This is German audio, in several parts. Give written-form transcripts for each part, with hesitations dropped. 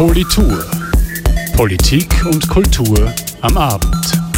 Politur. Politik und Kultur am Abend.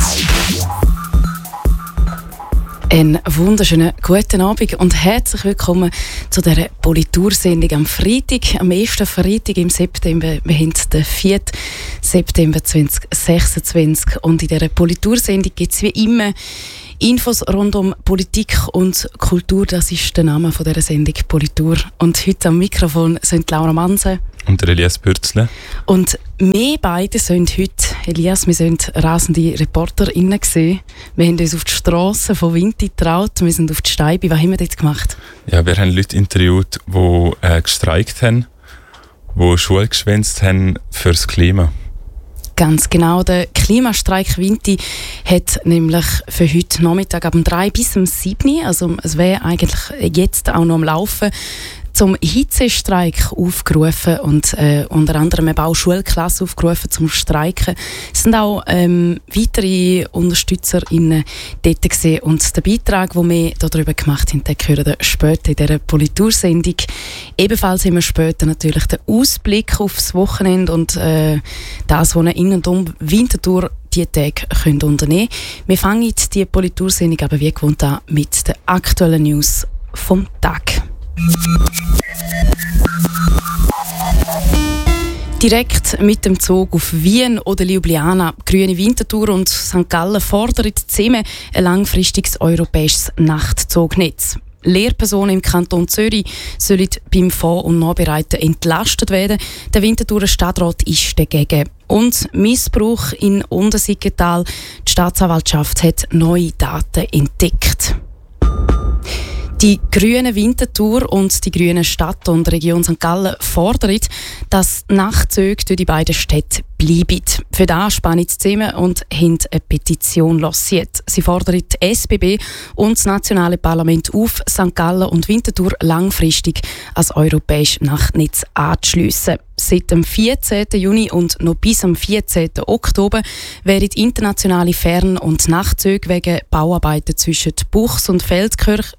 Einen wunderschönen guten Abend und herzlich willkommen zu dieser Politursendung am Freitag, am ersten Freitag im September. Wir haben den 4. September 2026 und in dieser Politursendung gibt es wie immer Infos rund um Politik und Kultur. Das ist der Name dieser Sendung, Politur. Und heute am Mikrofon sind Laura Manse und der Elias Bürzle. Und wir beide sind heute, Elias, wir sind rasende ReporterInnen gewesen. Wir haben uns auf die Strasse von Vinti getraut, wir sind auf die Steibe. Was haben wir dort gemacht? Ja, wir haben Leute interviewt, die gestreikt haben, die Schule geschwänzt haben fürs Klima. Ganz genau. Der Klimastreik Vinti hat nämlich für heute Nachmittag ab 3 bis 7, also es wäre eigentlich jetzt auch noch am Laufen, zum Hitzestreik aufgerufen und unter anderem eben auch Schulklassen aufgerufen zum Streiken. Es sind auch weitere UnterstützerInnen dort gewesen. Und der Beitrag, den wir darüber gemacht haben, den hören wir später in dieser Politursendung. Ebenfalls haben wir später natürlich den Ausblick aufs Wochenende und das, was in und um Winterthur diese Tage unternehmen können. Wir fangen jetzt die Politursendung aber wie gewohnt an mit den aktuellen News vom Tag. Direkt mit dem Zug auf Wien oder Ljubljana, Grüne Winterthur und St. Gallen fordern zusammen ein langfristiges europäisches Nachtzugnetz. Lehrpersonen im Kanton Zürich sollen beim Vor- und Nachbereiten entlastet werden. Der Winterthurer Stadtrat ist dagegen. Und Missbrauch in Untersiggenthal. Die Staatsanwaltschaft hat neue Daten entdeckt. Die Grüne Winterthur und die Grüne Stadt und Region St. Gallen fordern, dass Nachtzüge durch die beiden Städte bleiben. Für das spannen sie zusammen und haben eine Petition lanciert. Sie fordern die SBB und das nationale Parlament auf, St. Gallen und Winterthur langfristig als europäisches Nachtnetz anzuschliessen. Seit dem 14. Juni und noch bis zum 14. Oktober werden internationale Fern- und Nachtzüge wegen Bauarbeiten zwischen Buchs und Feldkirch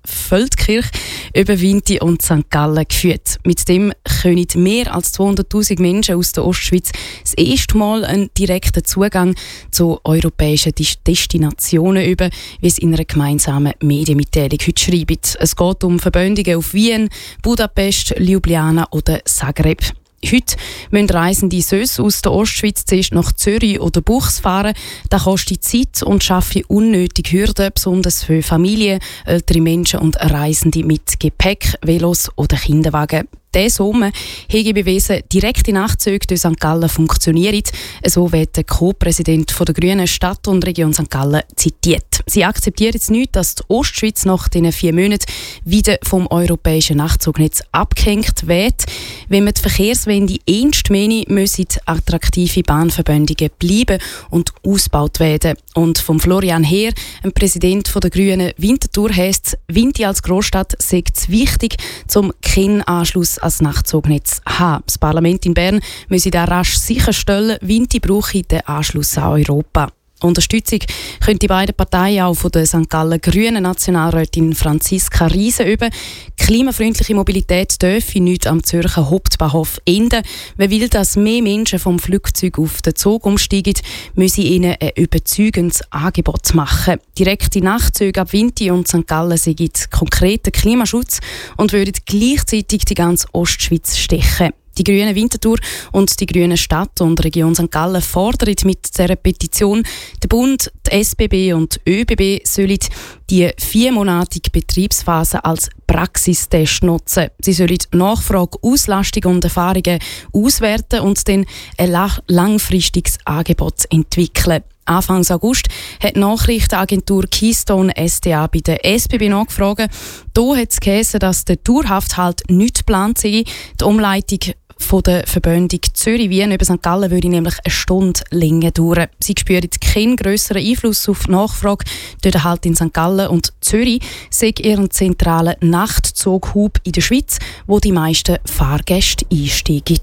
über Vinti und St. Gallen geführt. Mit dem können mehr als 200'000 Menschen aus der Ostschweiz das erste Mal einen direkten Zugang zu europäischen Destinationen über, wie es in einer gemeinsamen Medienmitteilung heute schreibt. Es geht um Verbindungen auf Wien, Budapest, Ljubljana oder Zagreb. Heute müssen Reisende aus der Ostschweiz zuerst nach Zürich oder Buchs fahren. Das kostet Zeit und schafft unnötige Hürden, besonders für Familien, ältere Menschen und Reisende mit Gepäck, Velos oder Kinderwagen. Dieser Sommer habe bewiesen, direkte Nachtzüge durch St. Gallen funktionieren. So wird der Co-Präsident der Grünen Stadt und Region St. Gallen zitiert. Sie akzeptieren jetzt nicht, dass die Ostschweiz nach diesen 4 Monaten wieder vom europäischen Nachtzugnetz abgehängt wird. Wenn man die Verkehrswende ernst meine, müssen attraktive Bahnverbindungen bleiben und ausgebaut werden. Und vom Florian Heer, ein Präsident der Grünen Winterthur, heisst es, Vinti als Großstadt sei es wichtig, zum keinen Anschluss als Nachtzugnetz haben. Das Parlament in Bern müsse da rasch sicherstellen, Vinti brauche den Anschluss an Europa. Unterstützung können die beiden Parteien auch von der St. Gallen Grünen Nationalrätin Franziska Riese über. Klimafreundliche Mobilität dürfe nicht am Zürcher Hauptbahnhof enden. Wer will, dass mehr Menschen vom Flugzeug auf den Zug umsteigen, müsse ihnen ein überzeugendes Angebot machen. Direkte Nachtzüge ab Vinti und St. Gallen seien konkreter Klimaschutz und würden gleichzeitig die ganze Ostschweiz stechen. Die Grüne Winterthur und die Grüne Stadt und Region St. Gallen fordern mit dieser Petition, der Bund, die SBB und die ÖBB sollen die 4-monatige Betriebsphase als Praxistest nutzen. Sie sollen Nachfrage, Auslastung und Erfahrungen auswerten und dann ein langfristiges Angebot entwickeln. Anfang August hat die Nachrichtenagentur Keystone SDA bei der SBB nachgefragt. Hier hat es geheißen, dass der Dauerhaft halt nicht geplant sei. Die Umleitung von der Verbindung Zürich-Wien über St. Gallen würde nämlich eine Stunde länger dauern. Sie spüren keinen grösseren Einfluss auf die Nachfrage durch den Halt in St. Gallen und Zürich sei ihren zentralen Nachtzughub in der Schweiz, wo die meisten Fahrgäste einsteigen.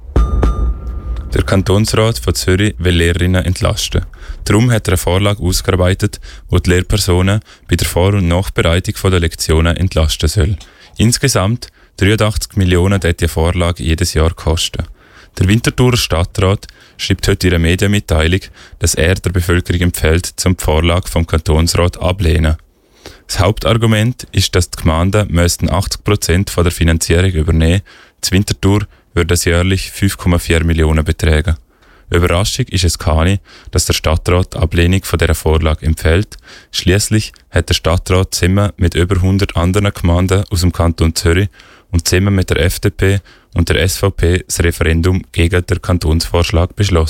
Der Kantonsrat von Zürich will Lehrerinnen entlasten. Darum hat er eine Vorlage ausgearbeitet, die die Lehrpersonen bei der Vor- und Nachbereitung der Lektionen entlasten soll. Insgesamt 83 Millionen wird die Vorlage jedes Jahr kosten. Der Winterthurer Stadtrat schreibt heute in einer Medienmitteilung, dass er der Bevölkerung empfiehlt, zum die Vorlage vom Kantonsrat ablehnen. Das Hauptargument ist, dass die Gemeinden 80% von der Finanzierung übernehmen. Das Winterthur würde es jährlich 5,4 Millionen betragen. Überraschung ist es keine, dass der Stadtrat die Ablehnung von dieser Vorlage empfiehlt. Schliesslich hat der Stadtrat zusammen mit über 100 anderen Gemeinden aus dem Kanton Zürich und zusammen mit der FDP und der SVP das Referendum gegen den Kantonsvorschlag beschlossen.